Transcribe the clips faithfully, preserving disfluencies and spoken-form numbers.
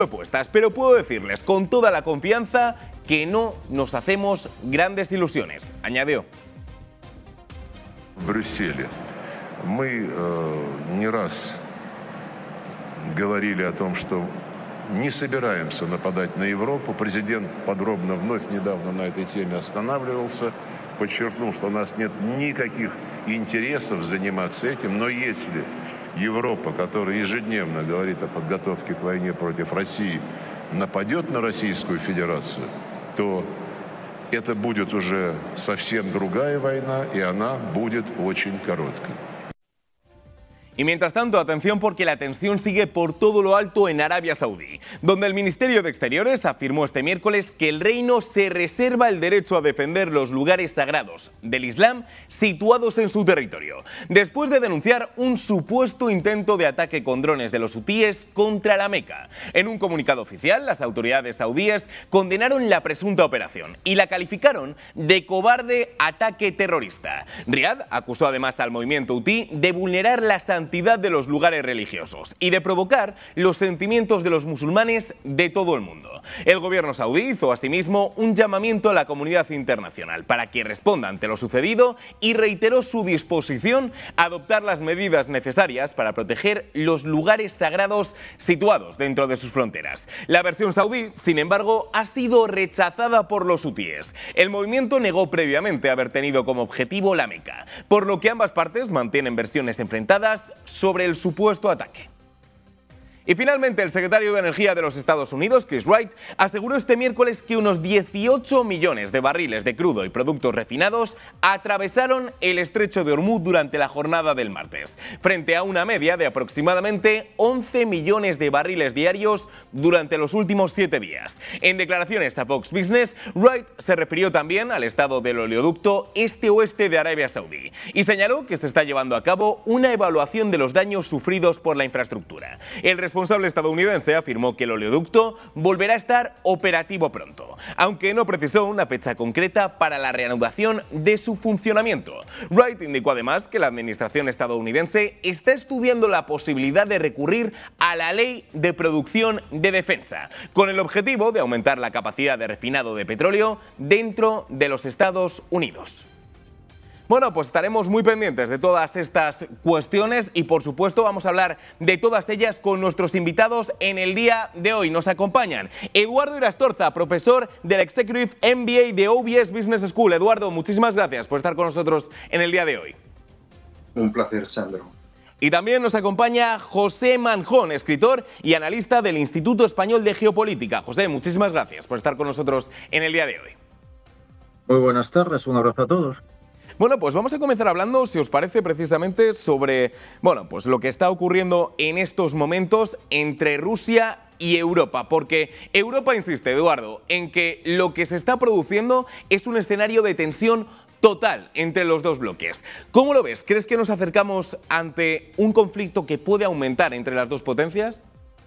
propuestas, pero puedo decirles con toda la confianza que no nos hacemos grandes ilusiones, añadió. В Брюсселе мы э, не раз говорили о том, что не собираемся нападать на Европу. Президент подробно вновь недавно на этой теме останавливался, подчеркнул, что у нас нет никаких интересов заниматься этим, но если Европа, которая ежедневно говорит о подготовке к войне против России, нападет на Российскую Федерацию, то это будет уже совсем другая война, и она будет очень короткой. Y mientras tanto, atención porque la tensión sigue por todo lo alto en Arabia Saudí, donde el Ministerio de Exteriores afirmó este miércoles que el reino se reserva el derecho a defender los lugares sagrados del Islam situados en su territorio, después de denunciar un supuesto intento de ataque con drones de los hutíes contra la Meca. En un comunicado oficial, las autoridades saudíes condenaron la presunta operación y la calificaron de cobarde ataque terrorista. Riad acusó además al movimiento hutí de vulnerar la santidad de los lugares religiosos y de provocar los sentimientos de los musulmanes de todo el mundo. El gobierno saudí hizo asimismo un llamamiento a la comunidad internacional para que responda ante lo sucedido y reiteró su disposición a adoptar las medidas necesarias para proteger los lugares sagrados situados dentro de sus fronteras. La versión saudí, sin embargo, ha sido rechazada por los hutíes. El movimiento negó previamente haber tenido como objetivo la Meca, por lo que ambas partes mantienen versiones enfrentadas sobre el supuesto ataque. Y finalmente, el secretario de Energía de los Estados Unidos, Chris Wright, aseguró este miércoles que unos dieciocho millones de barriles de crudo y productos refinados atravesaron el estrecho de Hormuz durante la jornada del martes, frente a una media de aproximadamente once millones de barriles diarios durante los últimos siete días. En declaraciones a Fox Business, Wright se refirió también al estado del oleoducto este-oeste de Arabia Saudí y señaló que se está llevando a cabo una evaluación de los daños sufridos por la infraestructura. El responsable estadounidense afirmó que el oleoducto volverá a estar operativo pronto, aunque no precisó una fecha concreta para la reanudación de su funcionamiento. Wright indicó además que la administración estadounidense está estudiando la posibilidad de recurrir a la ley de producción de defensa, con el objetivo de aumentar la capacidad de refinado de petróleo dentro de los Estados Unidos. Bueno, pues estaremos muy pendientes de todas estas cuestiones y por supuesto vamos a hablar de todas ellas con nuestros invitados en el día de hoy. Nos acompañan Eduardo Irastorza, profesor del Executive M B A de O B S Business School. Eduardo, muchísimas gracias por estar con nosotros en el día de hoy. Un placer, Sandro. Y también nos acompaña José Manjón, escritor y analista del Instituto Español de Geopolítica. José, muchísimas gracias por estar con nosotros en el día de hoy. Muy buenas tardes, un abrazo a todos. Bueno, pues vamos a comenzar hablando, si os parece, precisamente sobre, bueno, pues lo que está ocurriendo en estos momentos entre Rusia y Europa, porque Europa insiste, Eduardo, en que lo que se está produciendo es un escenario de tensión total entre los dos bloques. ¿Cómo lo ves? ¿Crees que nos acercamos ante un conflicto que puede aumentar entre las dos potencias?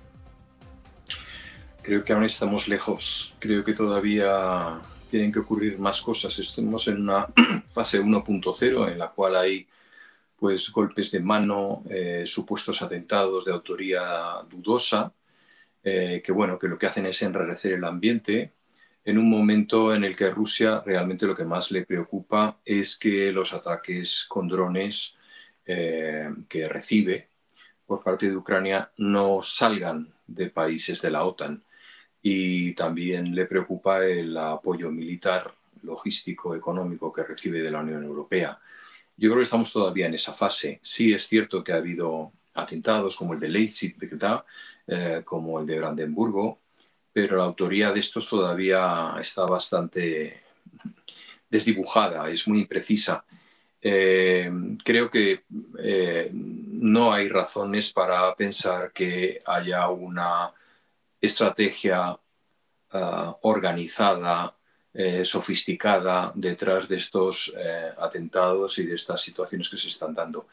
Creo que aún estamos lejos. Creo que todavía tienen que ocurrir más cosas. Estamos en una fase uno punto cero en la cual hay pues, golpes de mano, eh, supuestos atentados de autoría dudosa, eh, que, bueno, que lo que hacen es enrarecer el ambiente en un momento en el que a Rusia realmente lo que más le preocupa es que los ataques con drones eh, que recibe por parte de Ucrania no salgan de países de la OTAN. Y también le preocupa el apoyo militar, logístico, económico que recibe de la Unión Europea. Yo creo que estamos todavía en esa fase. Sí es cierto que ha habido atentados como el de Leipzig, eh, como el de Brandenburgo, pero la autoría de estos todavía está bastante desdibujada, es muy imprecisa. Eh, creo que eh, no hay razones para pensar que haya una estrategia uh, organizada, eh, sofisticada detrás de estos eh, atentados y de estas situaciones que se están dando.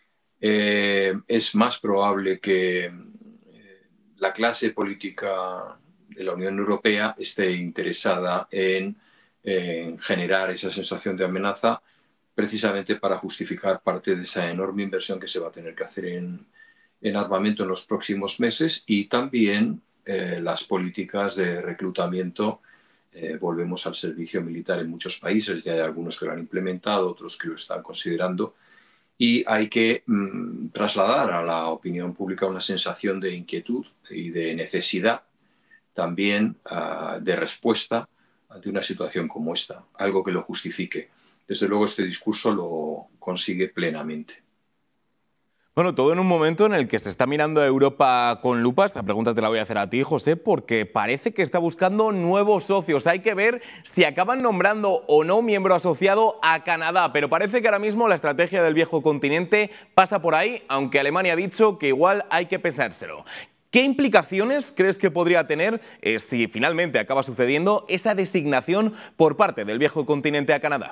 Eh, es más probable que eh, la clase política de la Unión Europea esté interesada en, en generar esa sensación de amenaza precisamente para justificar parte de esa enorme inversión que se va a tener que hacer en, en armamento en los próximos meses y también eh, las políticas de reclutamiento. Eh, volvemos al servicio militar en muchos países, ya hay algunos que lo han implementado, otros que lo están considerando, y hay que mmm, trasladar a la opinión pública una sensación de inquietud y de necesidad también uh, de respuesta ante una situación como esta, algo que lo justifique. Desde luego este discurso lo consigue plenamente. Bueno, todo en un momento en el que se está mirando a Europa con lupa. Esta pregunta te la voy a hacer a ti, José, porque parece que está buscando nuevos socios. Hay que ver si acaban nombrando o no miembro asociado a Canadá, pero parece que ahora mismo la estrategia del viejo continente pasa por ahí, aunque Alemania ha dicho que igual hay que pensárselo. ¿Qué implicaciones crees que podría tener eh, si finalmente acaba sucediendo esa designación por parte del viejo continente a Canadá?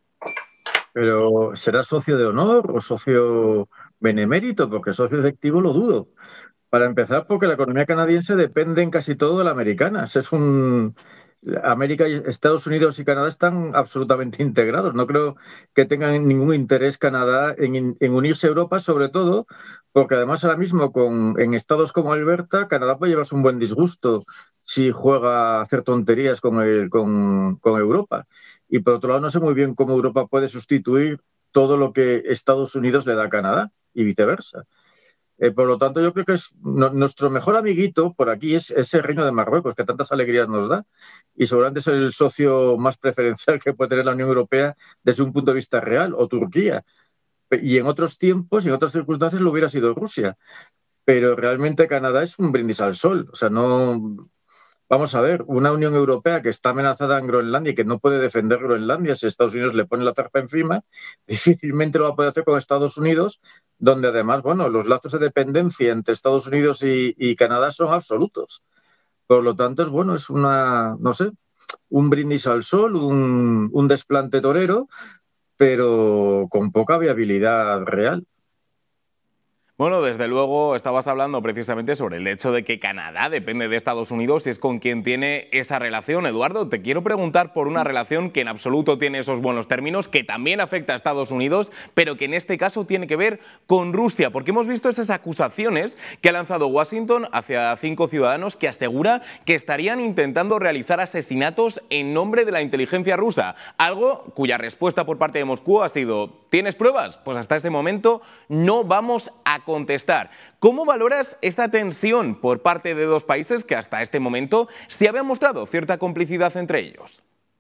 Pero ¿será socio de honor o socio benemérito? Porque socio efectivo lo dudo. Para empezar, porque la economía canadiense depende en casi todo de la americana. Es un... América, y Estados Unidos y Canadá están absolutamente integrados. No creo que tengan ningún interés Canadá en, en unirse a Europa, sobre todo porque además ahora mismo con, en estados como Alberta, Canadá puede llevarse un buen disgusto si juega a hacer tonterías con, el, con, con Europa. Y por otro lado, no sé muy bien cómo Europa puede sustituir todo lo que Estados Unidos le da a Canadá y viceversa. Eh, por lo tanto, yo creo que es no, nuestro mejor amiguito por aquí es ese Reino de Marruecos, que tantas alegrías nos da, y seguramente es el socio más preferencial que puede tener la Unión Europea desde un punto de vista real, o Turquía. Y en otros tiempos y en otras circunstancias lo hubiera sido Rusia. Pero realmente Canadá es un brindis al sol. O sea, no... Vamos a ver, una Unión Europea que está amenazada en Groenlandia y que no puede defender Groenlandia si Estados Unidos le pone la zarpa encima, difícilmente lo va a poder hacer con Estados Unidos, donde además, bueno, los lazos de dependencia entre Estados Unidos y, y Canadá son absolutos. Por lo tanto, es bueno, es una, no sé, un brindis al sol, un, un desplante torero, pero con poca viabilidad real. Bueno, desde luego estabas hablando precisamente sobre el hecho de que Canadá depende de Estados Unidos y es con quien tiene esa relación. Eduardo, te quiero preguntar por una relación que en absoluto tiene esos buenos términos, que también afecta a Estados Unidos, pero que en este caso tiene que ver con Rusia, porque hemos visto esas acusaciones que ha lanzado Washington hacia cinco ciudadanos que asegura que estarían intentando realizar asesinatos en nombre de la inteligencia rusa, algo cuya respuesta por parte de Moscú ha sido ¿tienes pruebas? Pues hasta este momento no vamos a contestar. ¿Cómo valoras esta tensión por parte de dos países que hasta este momento se había mostrado cierta complicidad entre ellos?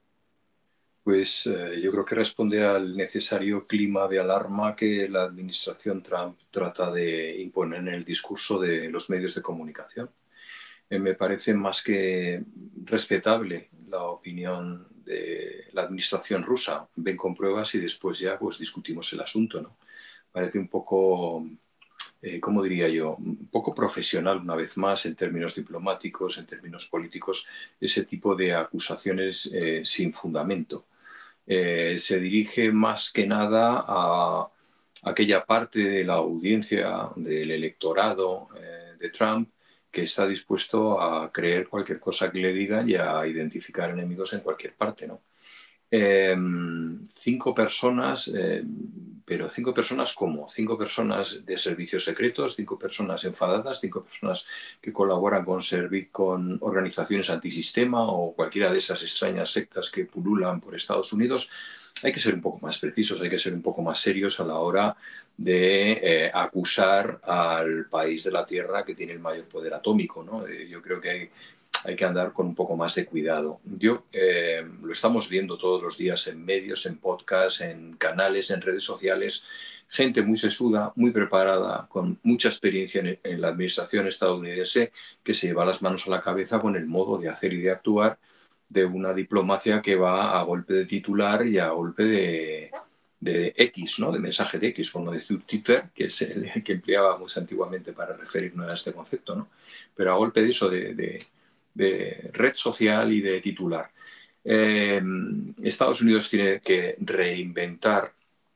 Pues eh, yo creo que responde al necesario clima de alarma que la administración Trump trata de imponer en el discurso de los medios de comunicación. Eh, me parece más que respetable la opinión de la administración rusa. Ven con pruebas y después ya pues discutimos el asunto, ¿no? Parece un poco... Eh, ¿cómo diría yo? Un poco profesional, una vez más, en términos diplomáticos, en términos políticos, ese tipo de acusaciones eh, sin fundamento. Eh, se dirige más que nada a aquella parte de la audiencia, del electorado eh, de Trump, que está dispuesto a creer cualquier cosa que le digan y a identificar enemigos en cualquier parte, ¿no? Eh, cinco personas, eh, pero cinco personas ¿cómo? Cinco personas de servicios secretos, cinco personas enfadadas, cinco personas que colaboran con, con organizaciones antisistema o cualquiera de esas extrañas sectas que pululan por Estados Unidos. Hay que ser un poco más precisos, hay que ser un poco más serios a la hora de eh, acusar al país de la Tierra que tiene el mayor poder atómico, ¿no? Eh, yo creo que hay hay que andar con un poco más de cuidado. Yo eh, lo estamos viendo todos los días en medios, en podcasts, en canales, en redes sociales, gente muy sesuda, muy preparada, con mucha experiencia en, en la administración estadounidense, que se lleva las manos a la cabeza con el modo de hacer y de actuar de una diplomacia que va a golpe de titular y a golpe de, de X, ¿no? De mensaje de X, por no decir Twitter, que es el que empleábamos antiguamente para referirnos a este concepto, ¿no? Pero a golpe de eso, de... de de red social y de titular. Eh, Estados Unidos tiene que reinventar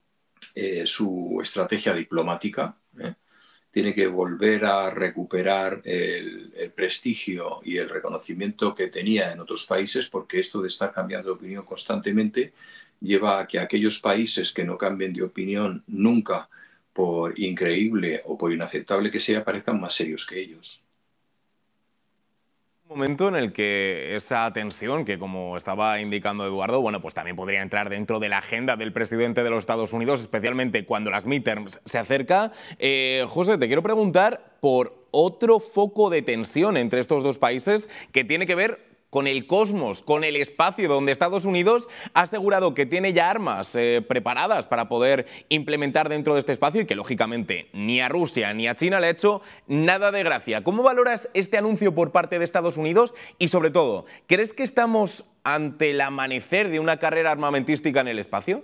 eh, su estrategia diplomática, ¿eh? Tiene que volver a recuperar el, el prestigio y el reconocimiento que tenía en otros países, porque esto de estar cambiando de opinión constantemente lleva a que aquellos países que no cambien de opinión nunca, por increíble o por inaceptable que sea, parezcan más serios que ellos. Momento en el que esa tensión, que como estaba indicando Eduardo, bueno, pues también podría entrar dentro de la agenda del presidente de los Estados Unidos, especialmente cuando las midterms se acerca. Eh, José, te quiero preguntar por otro foco de tensión entre estos dos países que tiene que ver con el cosmos, con el espacio, donde Estados Unidos ha asegurado que tiene ya armas eh, preparadas para poder implementar dentro de este espacio y que, lógicamente, ni a Rusia ni a China le ha hecho nada de gracia. ¿Cómo valoras este anuncio por parte de Estados Unidos? Y, sobre todo, ¿crees que estamos ante el amanecer de una carrera armamentística en el espacio?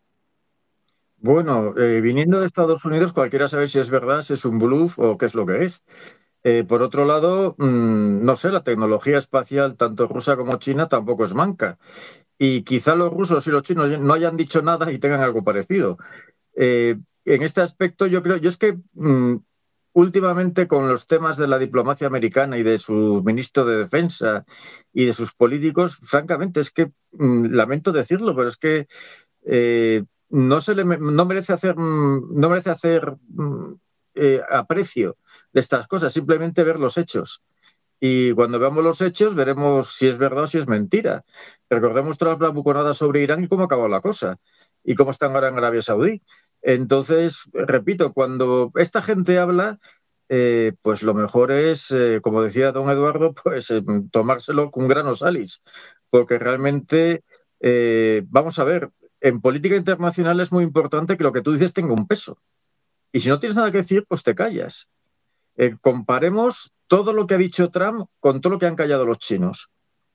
Bueno, eh, viniendo de Estados Unidos, cualquiera sabe si es verdad, si es un bluff o qué es lo que es. Eh, por otro lado, mmm, no sé, la tecnología espacial, tanto rusa como china, tampoco es manca. Y quizá los rusos y los chinos no hayan dicho nada y tengan algo parecido. Eh, en este aspecto, yo creo, yo es que mmm, últimamente con los temas de la diplomacia americana y de su ministro de Defensa y de sus políticos, francamente, es que mmm, lamento decirlo, pero es que eh, no se le no merece hacer no merece hacer eh, aprecio de estas cosas, simplemente ver los hechos. Y cuando veamos los hechos veremos si es verdad o si es mentira. Recordemos todas las bravuconadas sobre Irán y cómo acabó la cosa y cómo están ahora en Arabia Saudí. Entonces, repito, cuando esta gente habla, eh, pues lo mejor es, eh, como decía don Eduardo, pues eh, tomárselo con grano salis, porque realmente, eh, vamos a ver, en política internacional es muy importante que lo que tú dices tenga un peso. Y si no tienes nada que decir, pues te callas. Eh, comparemos todo lo que ha dicho Trump con todo lo que han callado los chinos.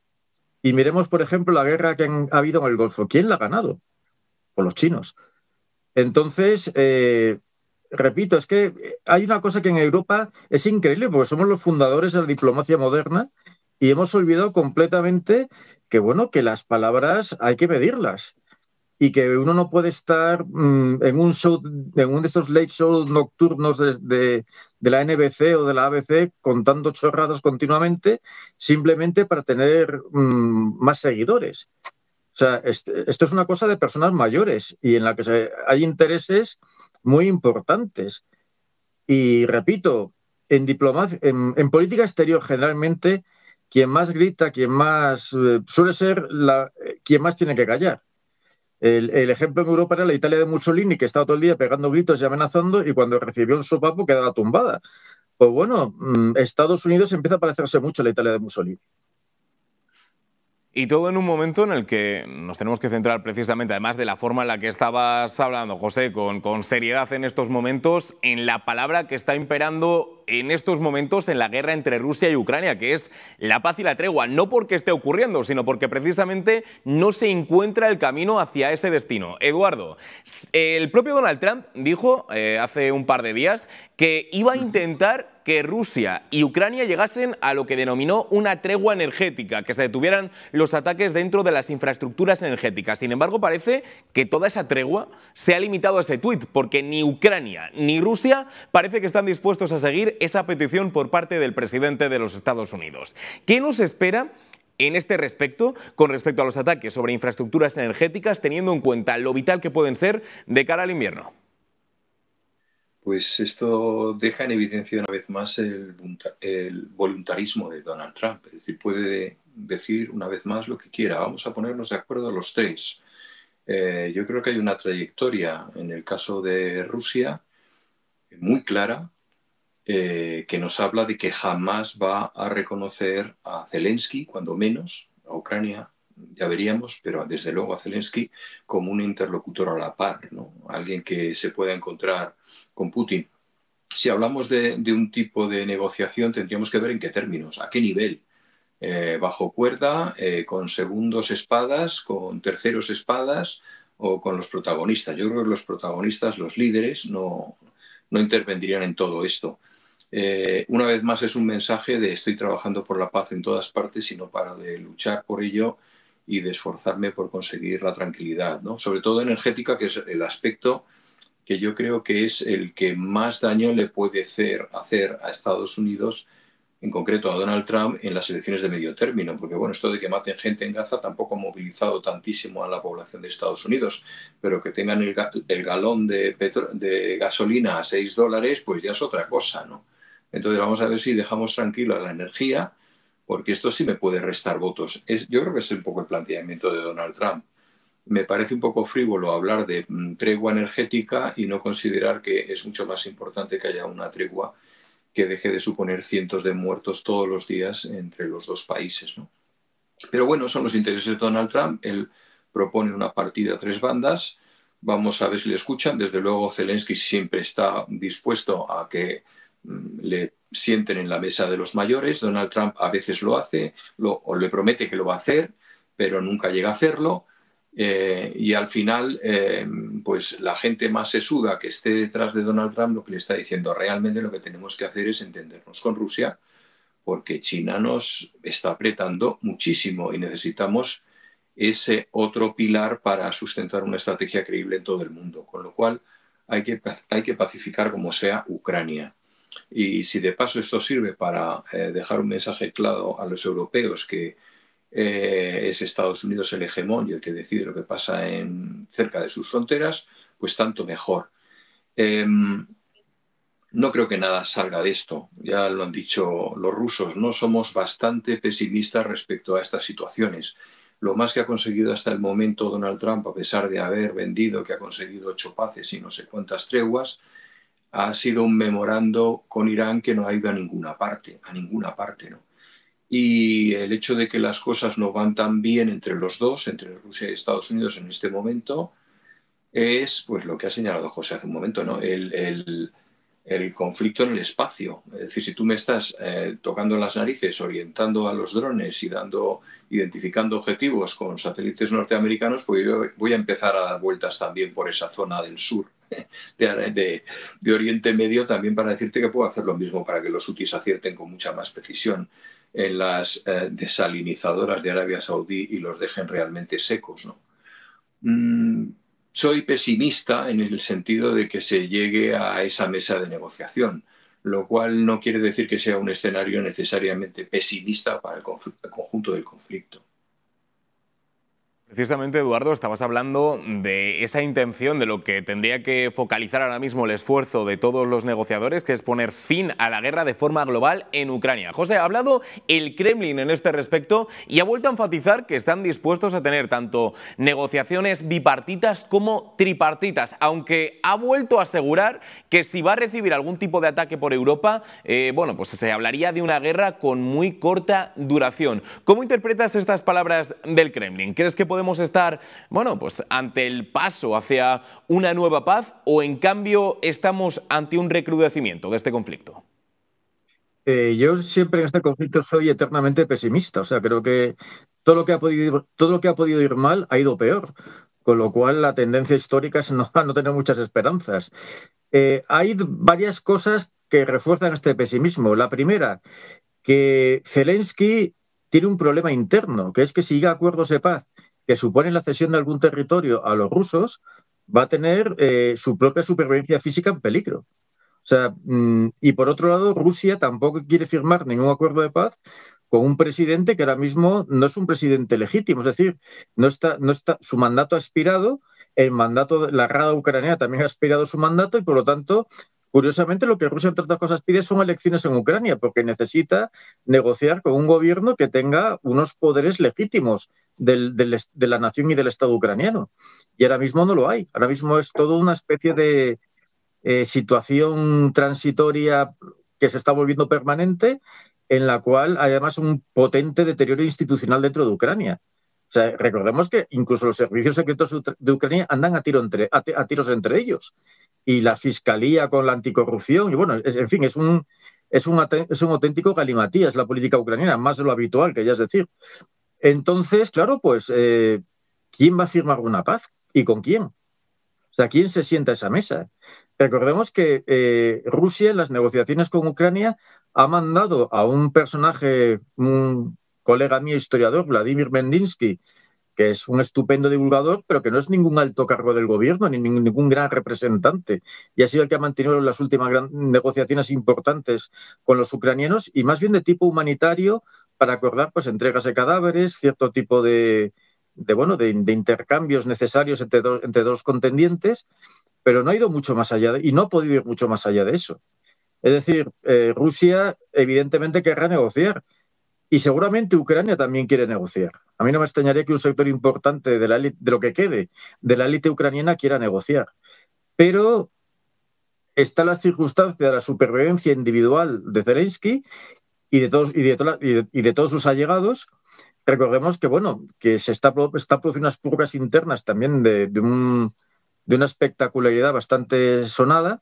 Y miremos, por ejemplo, la guerra que han, ha habido en el Golfo. ¿Quién la ha ganado? Pues los chinos. Entonces, eh, repito, es que hay una cosa que en Europa es increíble, porque somos los fundadores de la diplomacia moderna y hemos olvidado completamente que, bueno, que las palabras hay que medirlas. Y que uno no puede estar mmm, en un show, en uno de estos late shows nocturnos de, de, de la N B C o de la A B C contando chorradas continuamente simplemente para tener mmm, más seguidores. O sea, este, esto es una cosa de personas mayores y en la que se, hay intereses muy importantes. Y repito, en, diplomacia, en, en política exterior generalmente quien más grita, quien más eh, suele ser la, quien más tiene que callar. El, el ejemplo en Europa era la Italia de Mussolini, que estaba todo el día pegando gritos y amenazando, y cuando recibió un sopapo quedaba tumbada. Pues bueno, Estados Unidos empieza a parecerse mucho a la Italia de Mussolini. Y todo en un momento en el que nos tenemos que centrar precisamente, además de la forma en la que estabas hablando, José, con, con seriedad en estos momentos, en la palabra que está imperando en estos momentos en la guerra entre Rusia y Ucrania, que es la paz y la tregua. No porque esté ocurriendo, sino porque precisamente no se encuentra el camino hacia ese destino. Eduardo, el propio Donald Trump dijo eh, hace un par de días que iba a intentar que Rusia y Ucrania llegasen a lo que denominó una tregua energética, que se detuvieran los ataques dentro de las infraestructuras energéticas. Sin embargo, parece que toda esa tregua se ha limitado a ese tuit, porque ni Ucrania ni Rusia parece que están dispuestos a seguir esa petición por parte del presidente de los Estados Unidos. ¿Qué nos espera en este respecto, con respecto a los ataques sobre infraestructuras energéticas, teniendo en cuenta lo vital que pueden ser de cara al invierno? Pues esto deja en evidencia una vez más el, el voluntarismo de Donald Trump. Es decir, puede decir una vez más lo que quiera. Vamos a ponernos de acuerdo los tres. Eh, yo creo que hay una trayectoria en el caso de Rusia muy clara eh, que nos habla de que jamás va a reconocer a Zelensky, cuando menos, a Ucrania, ya veríamos, pero desde luego a Zelensky como un interlocutor a la par, ¿no? Alguien que se pueda encontrar con Putin. Si hablamos de, de un tipo de negociación, tendríamos que ver en qué términos, a qué nivel. Eh, bajo cuerda, eh, con segundos espadas, con terceros espadas o con los protagonistas. Yo creo que los protagonistas, los líderes, no, no intervendrían en todo esto. Eh, una vez más es un mensaje de estoy trabajando por la paz en todas partes y no paro de luchar por ello y de esforzarme por conseguir la tranquilidad, ¿no? Sobre todo energética, que es el aspecto que yo creo que es el que más daño le puede hacer, hacer a Estados Unidos, en concreto a Donald Trump, en las elecciones de medio término. Porque bueno, esto de que maten gente en Gaza tampoco ha movilizado tantísimo a la población de Estados Unidos, pero que tengan el, el galón de, petro, de gasolina a seis dólares, pues ya es otra cosa, ¿no? Entonces vamos a ver si dejamos tranquila la energía porque esto sí me puede restar votos. Es, yo creo que es un poco el planteamiento de Donald Trump. Me parece un poco frívolo hablar de mm, tregua energética y no considerar que es mucho más importante que haya una tregua que deje de suponer cientos de muertos todos los días entre los dos países, ¿no? Pero bueno, son los intereses de Donald Trump. Él propone una partida a tres bandas. Vamos a ver si le escuchan. Desde luego, Zelensky siempre está dispuesto a que mm, le sienten en la mesa de los mayores. Donald Trump a veces lo hace lo, o le promete que lo va a hacer, pero nunca llega a hacerlo. Eh, y al final, eh, pues la gente más sesuda que esté detrás de Donald Trump lo que le está diciendo, realmente lo que tenemos que hacer es entendernos con Rusia, porque China nos está apretando muchísimo y necesitamos ese otro pilar para sustentar una estrategia creíble en todo el mundo. Con lo cual hay que, hay que pacificar como sea Ucrania. Y si de paso esto sirve para eh, dejar un mensaje claro a los europeos que eh, es Estados Unidos el hegemón y el que decide lo que pasa en, cerca de sus fronteras, pues tanto mejor. Eh, No creo que nada salga de esto, ya lo han dicho los rusos, no somos bastante pesimistas respecto a estas situaciones. Lo más que ha conseguido hasta el momento Donald Trump, a pesar de haber vendido que ha conseguido ocho paces y no sé cuántas treguas, ha sido un memorando con Irán que no ha ido a ninguna parte, a ninguna parte, ¿no? Y el hecho de que las cosas no van tan bien entre los dos, entre Rusia y Estados Unidos en este momento, es pues lo que ha señalado José hace un momento, ¿no? El, el el conflicto en el espacio. Es decir, si tú me estás eh, tocando las narices, orientando a los drones y dando, identificando objetivos con satélites norteamericanos, pues yo voy a empezar a dar vueltas también por esa zona del sur de, de, de Oriente Medio, también para decirte que puedo hacer lo mismo para que los hutis acierten con mucha más precisión en las eh, desalinizadoras de Arabia Saudí y los dejen realmente secos, ¿no? Mm, Soy pesimista en el sentido de que se llegue a esa mesa de negociación, lo cual no quiere decir que sea un escenario necesariamente pesimista para el, el conjunto del conflicto. Precisamente, Eduardo, estabas hablando de esa intención, de lo que tendría que focalizar ahora mismo el esfuerzo de todos los negociadores, que es poner fin a la guerra de forma global en Ucrania. José, ha hablado el Kremlin en este respecto y ha vuelto a enfatizar que están dispuestos a tener tanto negociaciones bipartitas como tripartitas, aunque ha vuelto a asegurar que si va a recibir algún tipo de ataque por Europa, eh, bueno, pues se hablaría de una guerra con muy corta duración. ¿Cómo interpretas estas palabras del Kremlin? ¿Crees que podemos estar, bueno, pues ante el paso hacia una nueva paz o en cambio estamos ante un recrudecimiento de este conflicto? Eh, yo siempre en este conflicto soy eternamente pesimista, o sea, creo que todo lo que ha podido, todo lo que ha podido ir mal ha ido peor, con lo cual la tendencia histórica es no, no tener muchas esperanzas. Eh, hay varias cosas que refuerzan este pesimismo. La primera, que Zelensky tiene un problema interno, que es que si llega a acuerdos de paz que suponen la cesión de algún territorio a los rusos, va a tener eh, su propia supervivencia física en peligro. O sea, mmm, y por otro lado, Rusia tampoco quiere firmar ningún acuerdo de paz con un presidente que ahora mismo no es un presidente legítimo, es decir, no está, no está, su mandato ha expirado, el mandato de la Rada ucraniana también ha expirado su mandato y por lo tanto, curiosamente, lo que Rusia, entre otras cosas, pide son elecciones en Ucrania, porque necesita negociar con un gobierno que tenga unos poderes legítimos del, del, de la nación y del Estado ucraniano. Y ahora mismo no lo hay. Ahora mismo es todo una especie de eh, situación transitoria que se está volviendo permanente, en la cual hay además un potente deterioro institucional dentro de Ucrania. O sea, recordemos que incluso los servicios secretos de Ucrania andan a, tiro entre, a, a tiros entre ellos. Y la fiscalía con la anticorrupción, y bueno, es, en fin, es un, es, un, es un auténtico galimatías la política ucraniana, más de lo habitual, que ya es decir. Entonces, claro, pues, eh, ¿quién va a firmar una paz? ¿Y con quién? O sea, ¿quién se sienta a esa mesa? Recordemos que eh, Rusia en las negociaciones con Ucrania ha mandado a un personaje, un colega mío historiador, Vladimir Mendinsky, que es un estupendo divulgador, pero que no es ningún alto cargo del gobierno, ni ningún, ningún gran representante. Y ha sido el que ha mantenido las últimas gran, negociaciones importantes con los ucranianos, y más bien de tipo humanitario, para acordar pues, entregas de cadáveres, cierto tipo de, de, bueno, de, de intercambios necesarios entre, do, entre dos contendientes, pero no ha ido mucho más allá, de, y no ha podido ir mucho más allá de eso. Es decir, eh, Rusia evidentemente querrá negociar, Y seguramente Ucrania también quiere negociar. A mí no me extrañaría que un sector importante de, la élite, de lo que quede de la élite ucraniana quiera negociar. Pero está la circunstancia de la supervivencia individual de Zelensky y de todos, y de, to y de, y de todos sus allegados. Recordemos que, bueno, que se está, está produciendo unas purgas internas también de, de, un, de una espectacularidad bastante sonada.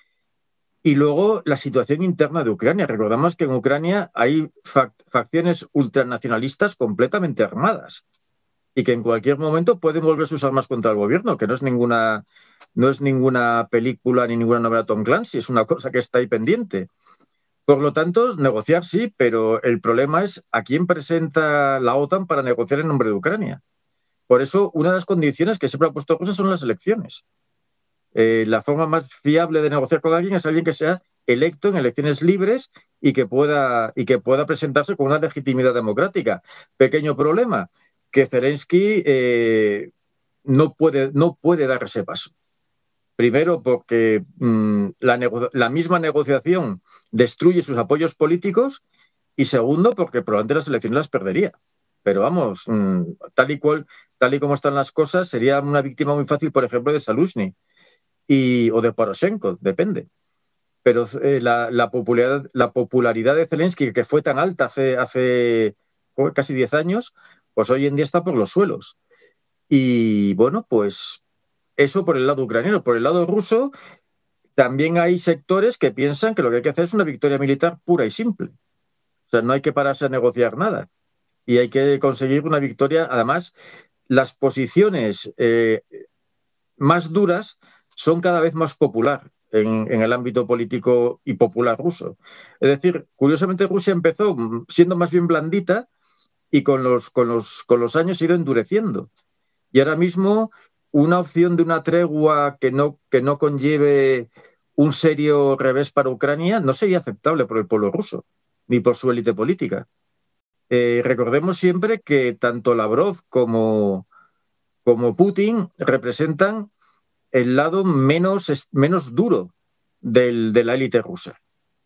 Y luego la situación interna de Ucrania. Recordamos que en Ucrania hay fac facciones ultranacionalistas completamente armadas y que en cualquier momento pueden volver sus armas contra el gobierno, que no es ninguna, no es ninguna película ni ninguna novela Tom Clancy, es una cosa que está ahí pendiente. Por lo tanto, negociar sí, pero el problema es a quién presenta la OTAN para negociar en nombre de Ucrania. Por eso, una de las condiciones que siempre ha puesto Rusia son las elecciones. Eh, la forma más fiable de negociar con alguien es alguien que sea electo en elecciones libres y que pueda, y que pueda presentarse con una legitimidad democrática. Pequeño problema, que Zelensky eh, no, puede, no puede dar ese paso. Primero porque mmm, la, la misma negociación destruye sus apoyos políticos y segundo porque probablemente las elecciones las perdería. Pero vamos, mmm, tal y cual, tal y como están las cosas, sería una víctima muy fácil, por ejemplo, de Zaluzhny. Y, o de Poroshenko, depende. Pero eh, la, la, popularidad, la popularidad de Zelensky, que fue tan alta hace, hace casi diez años, pues hoy en día está por los suelos. Y bueno, pues eso por el lado ucraniano. Por el lado ruso, también hay sectores que piensan que lo que hay que hacer es una victoria militar pura y simple. O sea, no hay que pararse a negociar nada. Y hay que conseguir una victoria. Además, las posiciones eh, más duras son cada vez más popular en, en el ámbito político y popular ruso. Es decir, curiosamente Rusia empezó siendo más bien blandita y con los, con los, con los años se ha ido endureciendo. Y ahora mismo una opción de una tregua que no, que no conlleve un serio revés para Ucrania no sería aceptable por el pueblo ruso, ni por su élite política. Eh, recordemos siempre que tanto Lavrov como, como Putin representan el lado menos, menos duro del, de la élite rusa.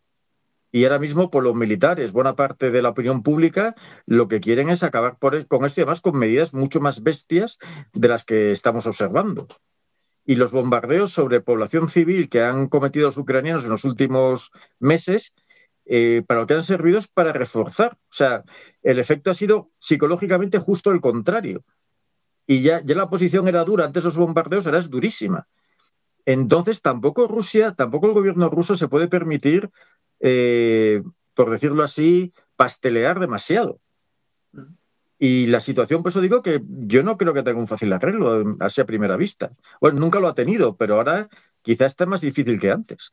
Y ahora mismo, por los militares, buena parte de la opinión pública, lo que quieren es acabar por, con esto y además con medidas mucho más bestias de las que estamos observando. Y los bombardeos sobre población civil que han cometido los ucranianos en los últimos meses, eh, para lo que han servido es para reforzar. O sea, el efecto ha sido psicológicamente justo el contrario. Y ya, ya la posición era dura, antes los bombardeos ahora es durísima. Entonces tampoco Rusia, tampoco el gobierno ruso se puede permitir, eh, por decirlo así, pastelear demasiado. Y la situación, por eso digo que yo no creo que tenga un fácil arreglo, así a primera vista. Bueno, nunca lo ha tenido, pero ahora quizás está más difícil que antes.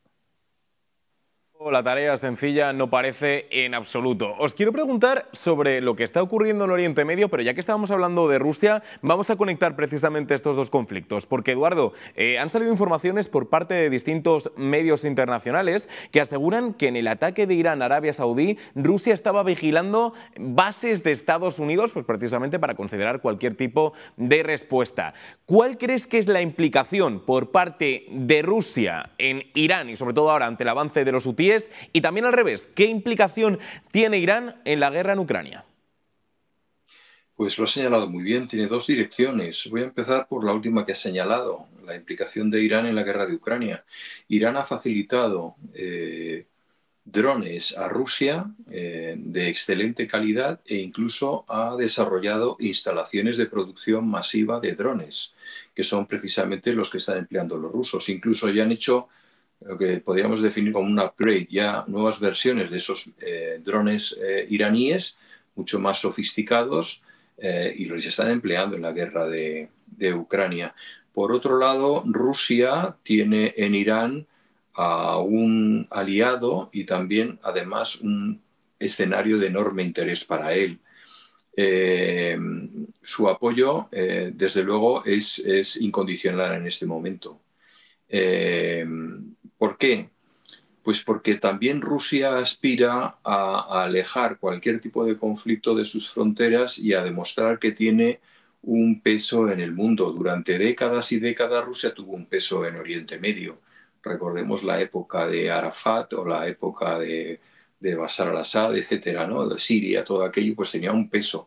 La tarea sencilla no parece en absoluto. Os quiero preguntar sobre lo que está ocurriendo en Oriente Medio, pero ya que estábamos hablando de Rusia, vamos a conectar precisamente estos dos conflictos. Porque, Eduardo, eh, han salido informaciones por parte de distintos medios internacionales que aseguran que en el ataque de Irán a Arabia Saudí, Rusia estaba vigilando bases de Estados Unidos, pues precisamente para considerar cualquier tipo de respuesta. ¿Cuál crees que es la implicación por parte de Rusia en Irán y sobre todo ahora ante el avance de los hutíes? Y también al revés, ¿qué implicación tiene Irán en la guerra en Ucrania? Pues lo ha señalado muy bien, tiene dos direcciones. Voy a empezar por la última que ha señalado, la implicación de Irán en la guerra de Ucrania. Irán ha facilitado eh, drones a Rusia eh, de excelente calidad e incluso ha desarrollado instalaciones de producción masiva de drones, que son precisamente los que están empleando los rusos. Incluso ya han hecho lo que podríamos definir como un upgrade, ya nuevas versiones de esos eh, drones eh, iraníes, mucho más sofisticados, eh, y los están empleando en la guerra de, de Ucrania. Por otro lado, Rusia tiene en Irán a un aliado y también, además, un escenario de enorme interés para él. Eh, su apoyo, eh, desde luego, es, es incondicional en este momento. Eh, ¿Por qué? Pues porque también Rusia aspira a, a alejar cualquier tipo de conflicto de sus fronteras y a demostrar que tiene un peso en el mundo. Durante décadas y décadas Rusia tuvo un peso en Oriente Medio. Recordemos la época de Arafat o la época de de Bashar al-Assad, etcétera, ¿no? De Siria, todo aquello, pues tenía un peso.